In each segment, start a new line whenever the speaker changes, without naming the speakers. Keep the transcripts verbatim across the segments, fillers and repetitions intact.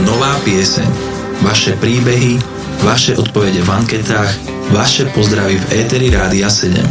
Nová pieseň. Vaše príbehy, vaše odpovede v anketách, vaše pozdravy v éteri Rádia sedem.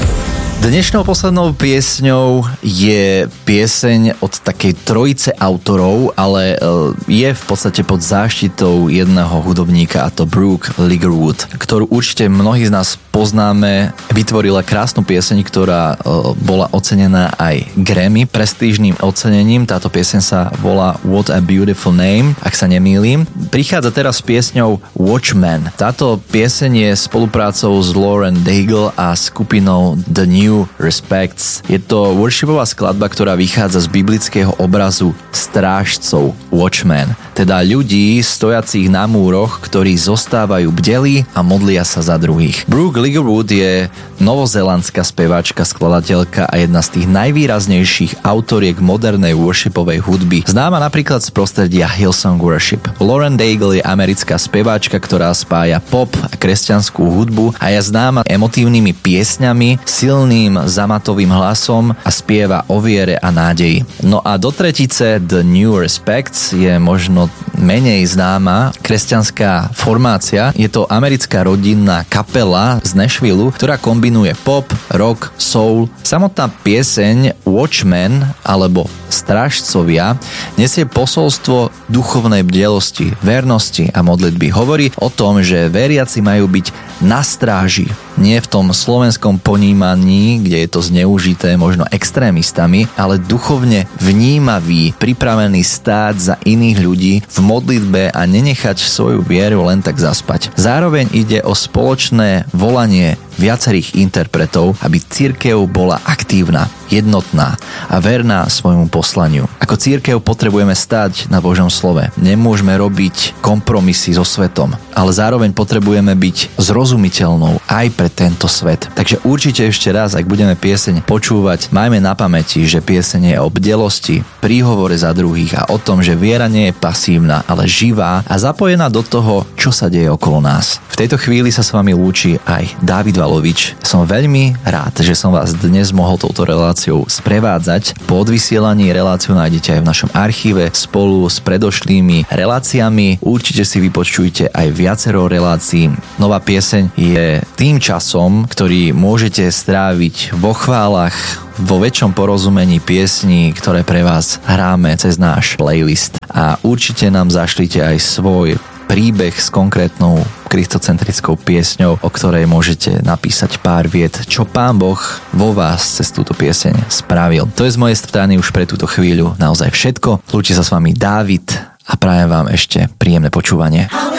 Dnešnou poslednou piesňou je pieseň od takej trojice autorov, ale je v podstate pod záštitou jedného hudobníka, a to Brooke Ligertwood, ktorú určite mnohí z nás poznáme. Vytvorila krásnu pieseň, ktorá bola ocenená aj Grammy, prestížnym ocenením. Táto pieseň sa volá What a Beautiful Name, ak sa nemýlim. Prichádza teraz s piesňou Watchmen. Táto pieseň je spoluprácou s Lauren Daigle a skupinou The New Respects. Je to worshipová skladba, ktorá vychádza z biblického obrazu strážcov, Watchmen, teda ľudí stojacích na múroch, ktorí zostávajú bdelí a modlia sa za druhých. Brooke Ligertwood je novozélandská speváčka, skladateľka a jedna z tých najvýraznejších autoriek modernej worshipovej hudby. Známa napríklad z prostredia Hillsong Worship. Lauren Daigle je americká speváčka, ktorá spája pop a kresťanskú hudbu a je známa emotívnymi piesňami, silným zamatovým hlasom a spieva o viere a nádeji. No a do tretice The New Respects je možno menej známa kresťanská formácia. Je to americká rodinná kapela z Nashville, ktorá kombinuje pop, rock, soul. Samotná pieseň Watchmen alebo Strážcovia nesie posolstvo duchovnej bdelosti, vernosti a modlitby. Hovorí o tom, že veriaci majú byť na stráži, nie v tom slovenskom ponímaní, kde je to zneužité možno extrémistami, ale duchovne vnímaví, pripravení stáť za iných ľudí v modlitbe a nenechať svoju vieru len tak zaspať. Zároveň ide o spoločné volanie viacerých interpretov, aby cirkev bola aktívna, jednotná a verná svojmu poslaniu. Ako cirkev potrebujeme stáť na Božom slove. Nemôžeme robiť kompromisy so svetom, ale zároveň potrebujeme byť zrozumiteľnou aj pre tento svet. Takže určite ešte raz, ak budeme pieseň počúvať, majme na pamäti, že pieseň je o bdelosti, príhovore za druhých a o tom, že viera nie je pasívna, ale živá a zapojená do toho, čo sa deje okolo nás. V tejto chvíli sa s vami lúči aj Dávid Valovič. Som veľmi rád, že som vás dnes mohol touto reláciou sprevádzať. Po odvysielaní reláciu nájdete aj v našom archíve spolu s predošlými reláciami. Určite si vypočujte aj viacero relácií. Nová pieseň je tým časom, ktorý môžete stráviť vo chválach, vo väčšom porozumení piesní, ktoré pre vás hráme cez náš playlist. A určite nám zašlite aj svoj príbeh s konkrétnou kristocentrickou piesňou, o ktorej môžete napísať pár viet, čo Pán Boh vo vás cez túto pieseň spravil. To je z mojej strany už pre túto chvíľu naozaj všetko. Lúči sa s vami Dávid a prajem vám ešte príjemné počúvanie.